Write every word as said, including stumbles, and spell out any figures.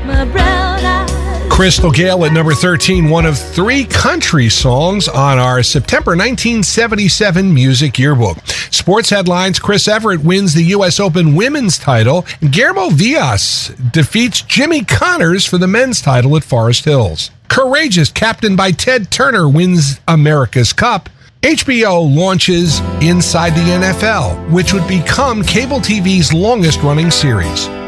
my brown eyes. Crystal Gale at number thirteen, one of three country songs on our September nineteen seventy-seven Music Yearbook. Sports headlines: Chris Everett wins the U S Open women's title. Guillermo Villas defeats Jimmy Connors for the men's title at Forest Hills. Courageous, captained by Ted Turner, wins America's Cup. H B O launches Inside the N F L, which would become cable T V's longest-running series.